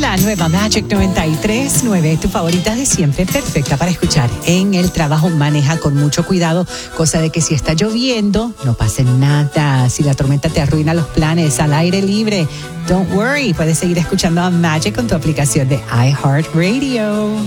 La nueva Magic 93.9, tu favorita de siempre, perfecta para escuchar en el trabajo. Maneja con mucho cuidado, cosa de que si está lloviendo, no pase nada. Si la tormenta te arruina los planes al aire libre, don't worry, puedes seguir escuchando a Magic con tu aplicación de iHeartRadio.